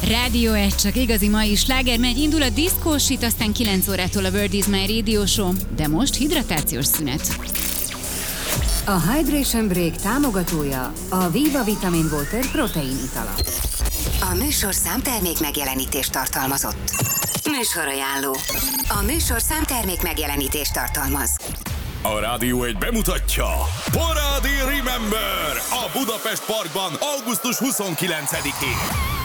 Rádió 1, csak igazi mai sláger megy, indul a diszkós hit, aztán 9 órától a World is My Radio Show, de most hidratációs szünet. A Hydration Break támogatója a Viva Vitamin Water protein itala. A műsor számtermék megjelenítést tartalmazott. Műsorajánló. A műsor számtermék megjelenítést tartalmaz. A Rádió 1 bemutatja Parádi Remember a Budapest Parkban augusztus 29-én.